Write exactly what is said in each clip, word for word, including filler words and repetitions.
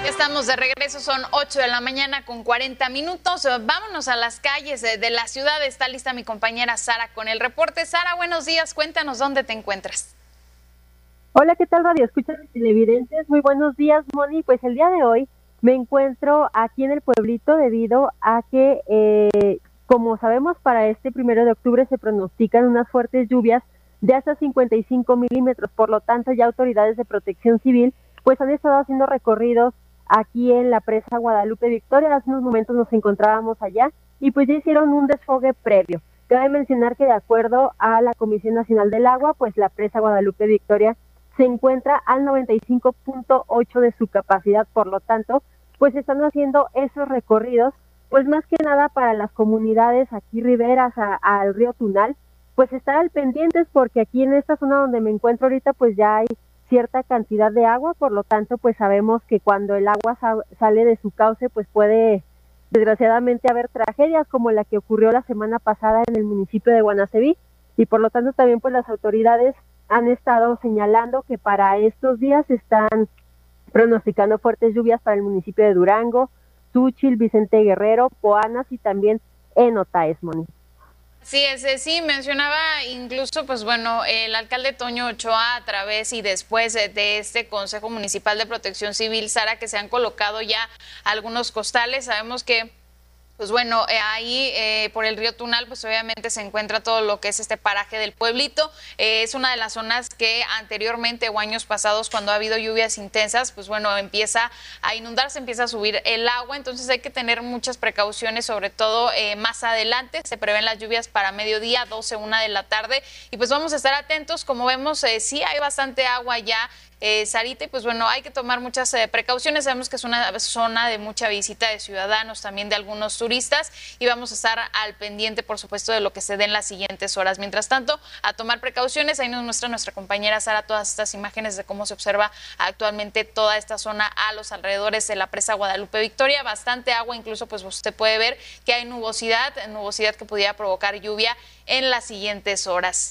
Estamos de regreso, son ocho de la mañana con cuarenta minutos. Vámonos a las calles de, de la ciudad. Está lista mi compañera Sara con el reporte. Sara, buenos días. Cuéntanos dónde te encuentras. Hola, ¿qué tal, radio escuchas y televidentes? Muy buenos días, Moni. Pues el día de hoy me encuentro aquí en el pueblito debido a que, eh, como sabemos, para este primero de octubre se pronostican unas fuertes lluvias de hasta cincuenta y cinco milímetros. Por lo tanto, ya autoridades de protección civil pues han estado haciendo recorridos aquí en la presa Guadalupe Victoria. Hace unos momentos nos encontrábamos allá y pues ya hicieron un desfogue previo. Cabe mencionar que de acuerdo a la Comisión Nacional del Agua, pues la presa Guadalupe Victoria se encuentra al noventa y cinco punto ocho de su capacidad, por lo tanto, pues están haciendo esos recorridos, pues más que nada para las comunidades aquí riberas a, al río Tunal, pues estar al pendientes porque aquí en esta zona donde me encuentro ahorita pues ya hay cierta cantidad de agua, por lo tanto pues sabemos que cuando el agua sa- sale de su cauce pues puede desgraciadamente haber tragedias como la que ocurrió la semana pasada en el municipio de Guanaceví, y por lo tanto también pues las autoridades han estado señalando que para estos días están pronosticando fuertes lluvias para el municipio de Durango, Xúchitl, Vicente Guerrero, Poanas y también en Otaes, Moni. Sí, ese sí, mencionaba incluso, pues bueno, el alcalde Toño Ochoa a través y después de este Consejo Municipal de Protección Civil, Sara, que se han colocado ya algunos costales. Sabemos que pues bueno, eh, ahí eh, por el río Tunal, pues obviamente se encuentra todo lo que es este paraje del pueblito. Eh, es una de las zonas que anteriormente o años pasados, cuando ha habido lluvias intensas, pues bueno, empieza a inundarse, empieza a subir el agua. Entonces hay que tener muchas precauciones, sobre todo eh, más adelante. Se prevén las lluvias para mediodía, doce, una de la tarde. Y pues vamos a estar atentos. Como vemos, eh, sí hay bastante agua ya. Eh, Sarita, y pues bueno, hay que tomar muchas eh, precauciones. Sabemos que es una zona de mucha visita de ciudadanos, también de algunos turistas, y vamos a estar al pendiente, por supuesto, de lo que se dé en las siguientes horas. Mientras tanto, a tomar precauciones. Ahí nos muestra nuestra compañera Sara todas estas imágenes de cómo se observa actualmente toda esta zona a los alrededores de la presa Guadalupe Victoria. Bastante agua, incluso pues usted puede ver que hay nubosidad, nubosidad que pudiera provocar lluvia en las siguientes horas.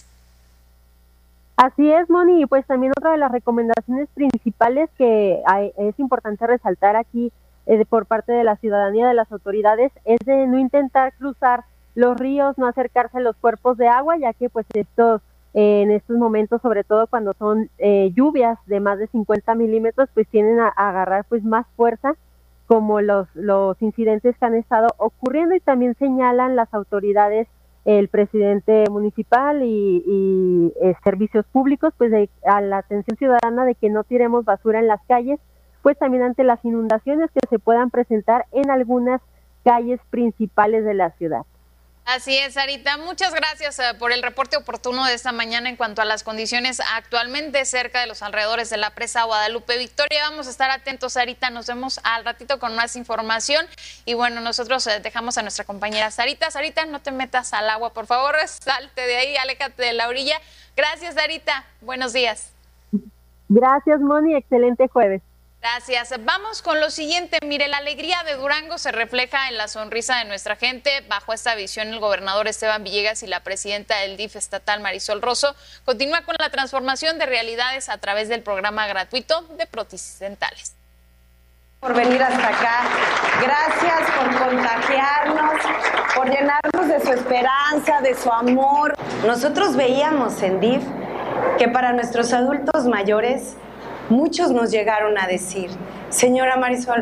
Así es, Moni, y pues también otra de las recomendaciones principales que hay, es importante resaltar aquí eh, por parte de la ciudadanía, de las autoridades, es de no intentar cruzar los ríos, no acercarse a los cuerpos de agua, ya que pues estos, eh, en estos momentos, sobre todo cuando son eh, lluvias de más de cincuenta milímetros, pues tienden a, a agarrar pues más fuerza, como los, los incidentes que han estado ocurriendo, y también señalan las autoridades, el presidente municipal y, y eh, servicios públicos, pues de, a la atención ciudadana de que no tiremos basura en las calles, pues también ante las inundaciones que se puedan presentar en algunas calles principales de la ciudad. Así es, Sarita. Muchas gracias uh, por el reporte oportuno de esta mañana en cuanto a las condiciones actualmente cerca de los alrededores de la presa Guadalupe Victoria. Vamos a estar atentos, Sarita. Nos vemos al ratito con más información. Y bueno, nosotros uh, dejamos a nuestra compañera Sarita. Sarita, no te metas al agua, por favor. Salte de ahí, aléjate de la orilla. Gracias, Sarita. Buenos días. Gracias, Moni. Excelente jueves. Gracias. Vamos con lo siguiente. Mire, la alegría de Durango se refleja en la sonrisa de nuestra gente. Bajo esta visión, el gobernador Esteban Villegas y la presidenta del D I F estatal, Marisol Rosso, continúa con la transformación de realidades a través del programa gratuito de prótesis dentales. Por venir hasta acá, gracias por contagiarnos, por llenarnos de su esperanza, de su amor. Nosotros veíamos en D I F que para nuestros adultos mayores, muchos nos llegaron a decir, señora Marisol,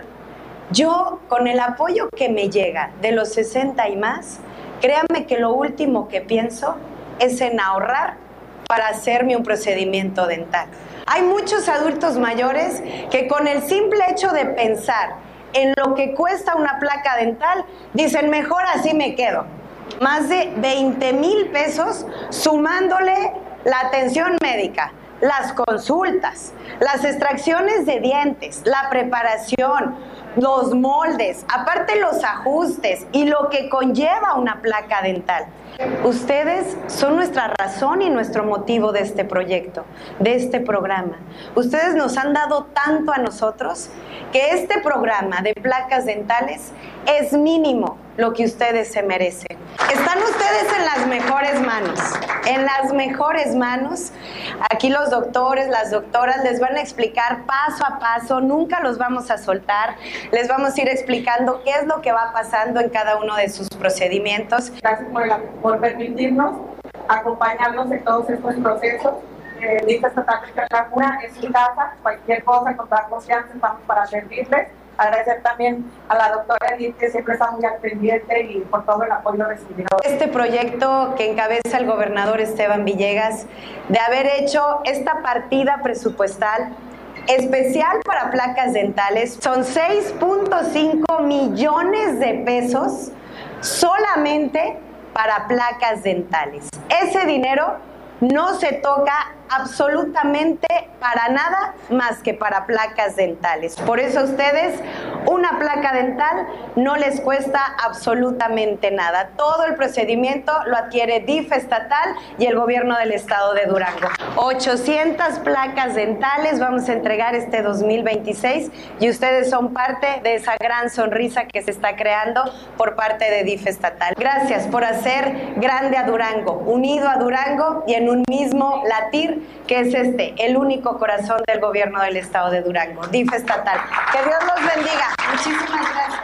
yo con el apoyo que me llega de los sesenta y más, créame que lo último que pienso es en ahorrar para hacerme un procedimiento dental. Hay muchos adultos mayores que con el simple hecho de pensar en lo que cuesta una placa dental, dicen, mejor así me quedo. Más de veinte mil pesos sumándole la atención médica, las consultas, las extracciones de dientes, la preparación, los moldes, aparte los ajustes y lo que conlleva una placa dental. Ustedes son nuestra razón y nuestro motivo de este proyecto, de este programa. Ustedes nos han dado tanto a nosotros que este programa de placas dentales es mínimo lo que ustedes se merecen. Están ustedes en las mejores manos, en las mejores manos. Aquí los doctores, las doctoras les van a explicar paso a paso, nunca los vamos a soltar, les vamos a ir explicando qué es lo que va pasando en cada uno de sus procedimientos. Gracias por, la, por permitirnos acompañarnos en todos estos procesos. Eh, D I F estatal de Cartagena es su casa, cualquier cosa, con toda confianza estamos para servirles. Agradecer también a la doctora Edith, que siempre está muy al pendiente y por todo el apoyo recibido. Este proyecto que encabeza el gobernador Esteban Villegas, de haber hecho esta partida presupuestal especial para placas dentales, son seis punto cinco millones de pesos solamente para placas dentales. Ese dinero no se toca absolutamente para nada más que para placas dentales. Por eso a ustedes una placa dental no les cuesta absolutamente nada. Todo el procedimiento lo adquiere D I F estatal y el gobierno del estado de Durango. ochocientas placas dentales vamos a entregar este dos mil veintiséis y ustedes son parte de esa gran sonrisa que se está creando por parte de D I F estatal. Gracias por hacer grande a Durango, unido a Durango y en un mismo latir, que es este, el único corazón del gobierno del estado de Durango, D I F estatal. Que Dios los bendiga. Muchísimas gracias.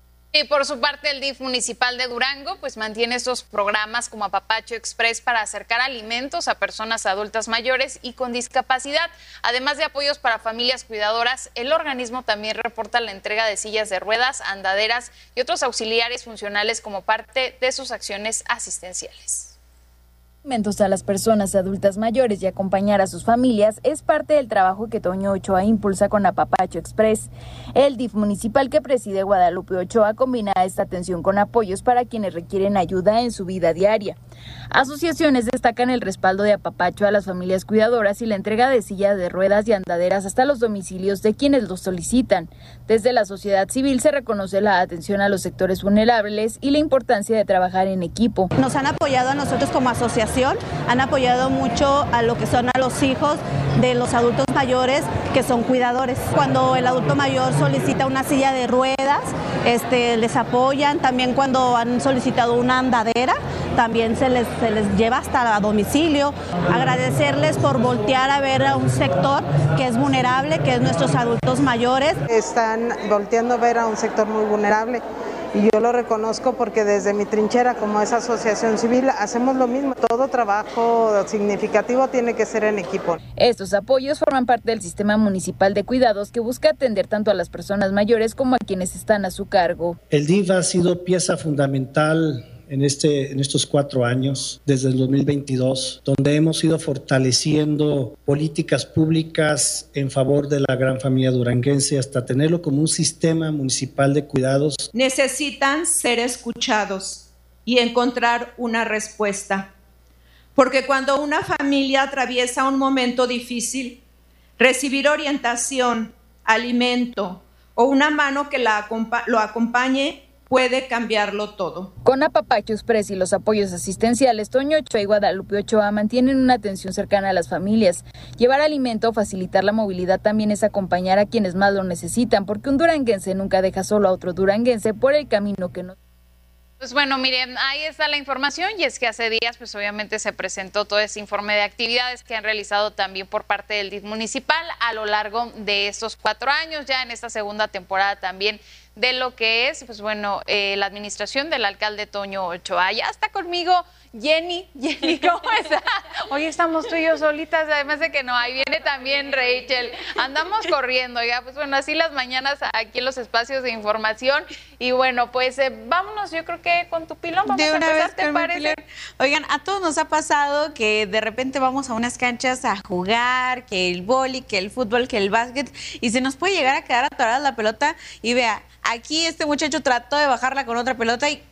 Y por su parte, el D I F municipal de Durango pues mantiene estos programas como Apapacho Express para acercar alimentos a personas adultas mayores y con discapacidad. Además de apoyos para familias cuidadoras, el organismo también reporta la entrega de sillas de ruedas, andaderas y otros auxiliares funcionales como parte de sus acciones asistenciales. Alimentos a las personas adultas mayores y acompañar a sus familias es parte del trabajo que Toño Ochoa impulsa con Apapacho Express. El D I F municipal que preside Guadalupe Ochoa combina esta atención con apoyos para quienes requieren ayuda en su vida diaria. Asociaciones destacan el respaldo de Apapacho a las familias cuidadoras y la entrega de sillas de ruedas y andaderas hasta los domicilios de quienes los solicitan. Desde la sociedad civil se reconoce la atención a los sectores vulnerables y la importancia de trabajar en equipo. Nos han apoyado a nosotros como asociación, han apoyado mucho a lo que son a los hijos de los adultos mayores que son cuidadores. Cuando el adulto mayor solicita una silla de ruedas, este, les apoyan. También cuando han solicitado una andadera, también se les, se les lleva hasta a domicilio. Agradecerles por voltear a ver a un sector que es vulnerable, que es nuestros adultos mayores. Están volteando a ver a un sector muy vulnerable. Y yo lo reconozco porque desde mi trinchera como esa asociación civil hacemos lo mismo. Todo trabajo significativo tiene que ser en equipo. Estos apoyos forman parte del sistema municipal de cuidados que busca atender tanto a las personas mayores como a quienes están a su cargo. El D I F ha sido pieza fundamental en, este, en estos cuatro años, desde el dos mil veintidós, donde hemos ido fortaleciendo políticas públicas en favor de la gran familia duranguense hasta tenerlo como un sistema municipal de cuidados. Necesitan ser escuchados y encontrar una respuesta, porque cuando una familia atraviesa un momento difícil, recibir orientación, alimento o una mano que la acompa- lo acompañe puede cambiarlo todo. Con Apapacho Express y los apoyos asistenciales, Toño Ochoa y Guadalupe Ochoa mantienen una atención cercana a las familias. Llevar alimento o facilitar la movilidad también es acompañar a quienes más lo necesitan, porque un duranguense nunca deja solo a otro duranguense por el camino que no. Pues bueno, miren, ahí está la información y es que hace días pues obviamente se presentó todo ese informe de actividades que han realizado también por parte del D I F municipal a lo largo de estos cuatro años, ya en esta segunda temporada también de lo que es, pues bueno, eh, la administración del alcalde Toño Ochoa. Ya está conmigo Jenny. Jenny, ¿cómo está? Hoy estamos tú y yo solitas, además de que no, ahí viene también Rachel. Andamos corriendo, ya, pues bueno, así las mañanas aquí en los espacios de información. Y bueno, pues eh, vámonos, yo creo que con tu pilón vamos de una a empezar, vez ¿te parece? Oigan, a todos nos ha pasado que de repente vamos a unas canchas a jugar, que el vóley, que el fútbol, que el básquet, y se nos puede llegar a quedar atorada la pelota y vea, aquí este muchacho trató de bajarla con otra pelota y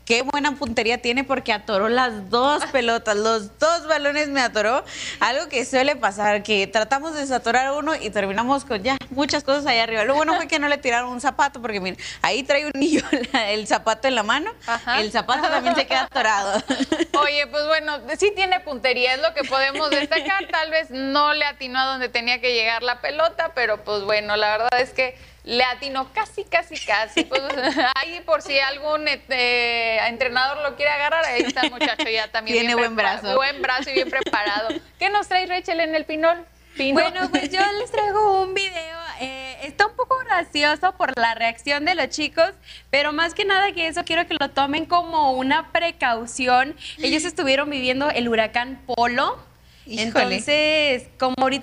qué buena puntería tiene porque atoró las dos pelotas, los dos balones me atoró. Algo que suele pasar, que tratamos de desatorar uno y terminamos con ya muchas cosas allá arriba. Lo bueno fue que no le tiraron un zapato porque miren, ahí trae un niño el zapato en la mano. Ajá. El zapato también se queda atorado. Oye, pues bueno, sí tiene puntería, es lo que podemos destacar. Tal vez no le atinó a donde tenía que llegar la pelota, pero pues bueno, la verdad es que le atinó casi, casi, casi. Pues ahí por si algún eh, entrenador lo quiere agarrar, ahí está el muchacho ya también. Tiene buen brazo. Buen brazo y bien preparado. ¿Qué nos trae Rachel en el Pinol? Pino. Bueno, pues yo les traigo un video, eh, está un poco gracioso por la reacción de los chicos, pero más que nada que eso quiero que lo tomen como una precaución. Ellos estuvieron viviendo el huracán Polo. Híjole. Entonces, como ahorita